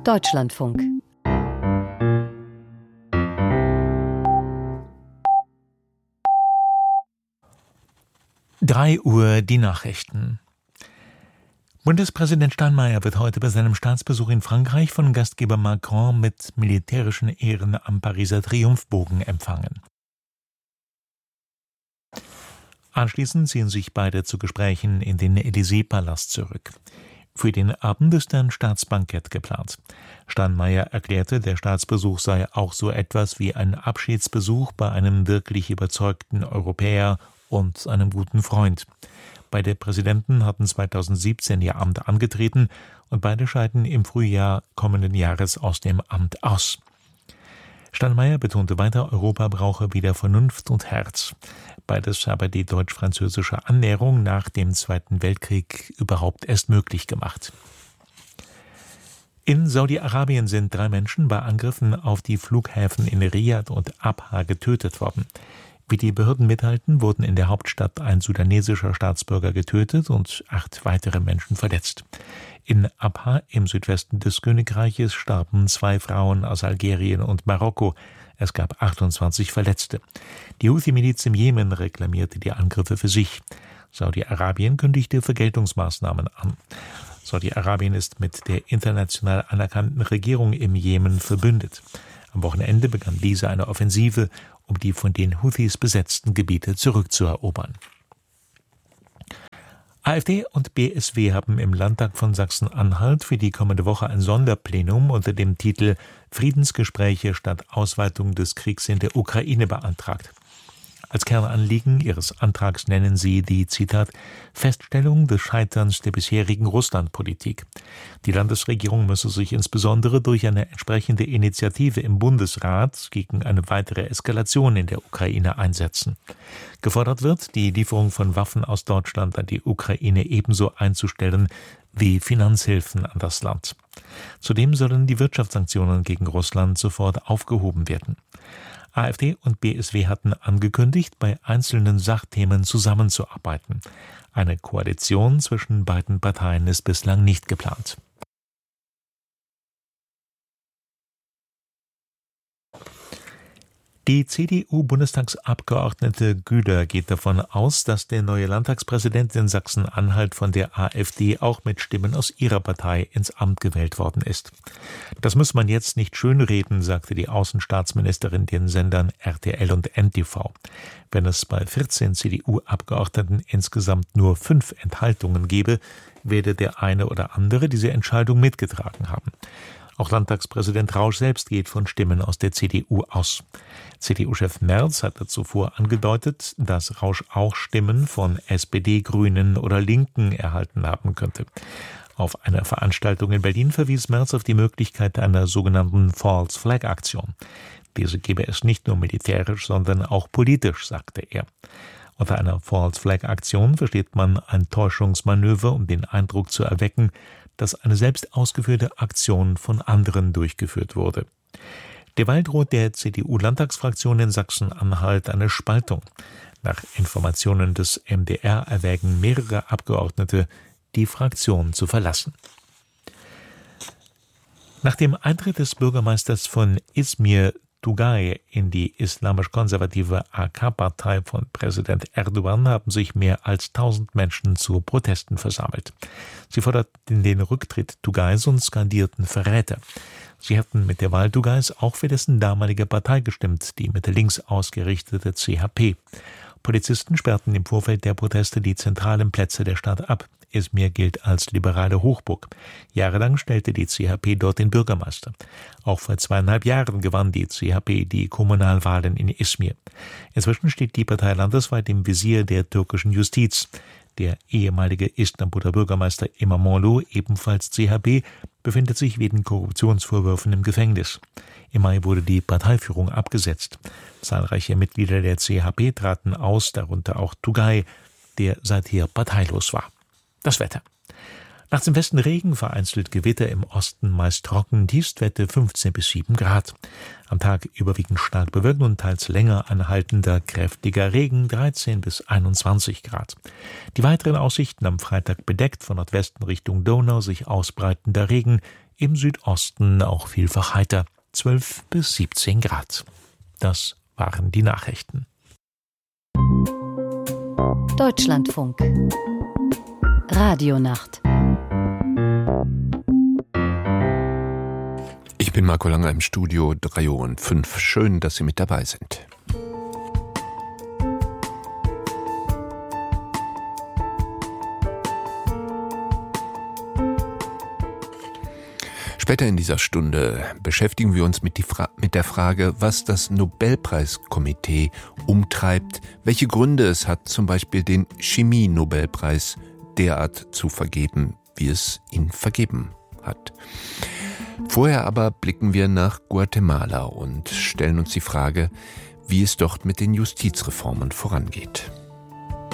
Deutschlandfunk. Drei Uhr die Nachrichten. Bundespräsident Steinmeier wird heute bei seinem Staatsbesuch in Frankreich von Gastgeber Macron mit militärischen Ehren am Pariser Triumphbogen empfangen. Anschließend ziehen sich beide zu Gesprächen in den Élysée-Palast zurück. Für den Abend ist ein Staatsbankett geplant. Steinmeier erklärte, der Staatsbesuch sei auch so etwas wie ein Abschiedsbesuch bei einem wirklich überzeugten Europäer und einem guten Freund. Beide Präsidenten hatten 2017 ihr Amt angetreten und beide scheiden im Frühjahr kommenden Jahres aus dem Amt aus. Steinmeier betonte weiter, Europa brauche wieder Vernunft und Herz. Beides habe die deutsch-französische Annäherung nach dem Zweiten Weltkrieg überhaupt erst möglich gemacht. In Saudi-Arabien sind 3 Menschen bei Angriffen auf die Flughäfen in Riyadh und Abha getötet worden. Wie die Behörden mitteilten, wurden in der Hauptstadt ein sudanesischer Staatsbürger getötet und 8 weitere Menschen verletzt. In Abha im Südwesten des Königreiches starben 2 Frauen aus Algerien und Marokko. Es gab 28 Verletzte. Die Houthi-Miliz im Jemen reklamierte die Angriffe für sich. Saudi-Arabien kündigte Vergeltungsmaßnahmen an. Saudi-Arabien ist mit der international anerkannten Regierung im Jemen verbündet. Am Wochenende begann diese eine Offensive, um die von den Houthis besetzten Gebiete zurückzuerobern. AfD und BSW haben im Landtag von Sachsen-Anhalt für die kommende Woche ein Sonderplenum unter dem Titel Friedensgespräche statt Ausweitung des Kriegs in der Ukraine beantragt. Als Kernanliegen ihres Antrags nennen sie die, Zitat, Feststellung des Scheiterns der bisherigen Russlandpolitik. Die Landesregierung müsse sich insbesondere durch eine entsprechende Initiative im Bundesrat gegen eine weitere Eskalation in der Ukraine einsetzen. Gefordert wird, die Lieferung von Waffen aus Deutschland an die Ukraine ebenso einzustellen wie Finanzhilfen an das Land. Zudem sollen die Wirtschaftssanktionen gegen Russland sofort aufgehoben werden. AfD und BSW hatten angekündigt, bei einzelnen Sachthemen zusammenzuarbeiten. Eine Koalition zwischen beiden Parteien ist bislang nicht geplant. Die CDU-Bundestagsabgeordnete Güder geht davon aus, dass der neue Landtagspräsident in Sachsen-Anhalt von der AfD auch mit Stimmen aus ihrer Partei ins Amt gewählt worden ist. Das muss man jetzt nicht schönreden, sagte die Außenstaatsministerin den Sendern RTL und NTV. Wenn es bei 14 CDU-Abgeordneten insgesamt nur 5 Enthaltungen gebe, werde der eine oder andere diese Entscheidung mitgetragen haben. Auch Landtagspräsident Rausch selbst geht von Stimmen aus der CDU aus. CDU-Chef Merz hatte zuvor angedeutet, dass Rausch auch Stimmen von SPD, Grünen oder Linken erhalten haben könnte. Auf einer Veranstaltung in Berlin verwies Merz auf die Möglichkeit einer sogenannten False Flag Aktion. Diese gebe es nicht nur militärisch, sondern auch politisch, sagte er. Unter einer False Flag Aktion versteht man ein Täuschungsmanöver, um den Eindruck zu erwecken, dass eine selbst ausgeführte Aktion von anderen durchgeführt wurde. Derweil droht der CDU-Landtagsfraktion in Sachsen-Anhalt eine Spaltung. Nach Informationen des MDR erwägen mehrere Abgeordnete, die Fraktion zu verlassen. Nach dem Eintritt des Bürgermeisters von Izmir Tugay in die islamisch-konservative AK-Partei von Präsident Erdogan haben sich mehr als 1000 Menschen zu Protesten versammelt. Sie forderten den Rücktritt Tugays und skandierten Verräter. Sie hatten mit der Wahl Tugays auch für dessen damalige Partei gestimmt, die Mitte links ausgerichtete CHP. Polizisten sperrten im Vorfeld der Proteste die zentralen Plätze der Stadt ab. Izmir gilt als liberale Hochburg. Jahrelang stellte die CHP dort den Bürgermeister. Auch vor 2,5 Jahren gewann die CHP die Kommunalwahlen in Izmir. Inzwischen steht die Partei landesweit im Visier der türkischen Justiz. Der ehemalige Istanbuler Bürgermeister İmamoğlu, ebenfalls CHP, befindet sich wegen Korruptionsvorwürfen im Gefängnis. Im Mai wurde die Parteiführung abgesetzt. Zahlreiche Mitglieder der CHP traten aus, darunter auch Tugay, der seither parteilos war. Das Wetter. Nachts im Westen Regen, vereinzelt Gewitter, im Osten meist trocken, Tiefstwerte 15 bis 7 Grad. Am Tag überwiegend stark bewölkt und teils länger anhaltender, kräftiger Regen, 13 bis 21 Grad. Die weiteren Aussichten am Freitag bedeckt, von Nordwesten Richtung Donau sich ausbreitender Regen, im Südosten auch vielfach heiter, 12 bis 17 Grad. Das waren die Nachrichten. Deutschlandfunk Radionacht. Ich bin Marco Langer im Studio 3:05. Schön, dass Sie mit dabei sind. Später in dieser Stunde beschäftigen wir uns mit der Frage, was das Nobelpreiskomitee umtreibt, welche Gründe es hat, zum Beispiel den Chemie-Nobelpreis derart zu vergeben, wie es ihn vergeben hat. Vorher aber blicken wir nach Guatemala und stellen uns die Frage, wie es dort mit den Justizreformen vorangeht.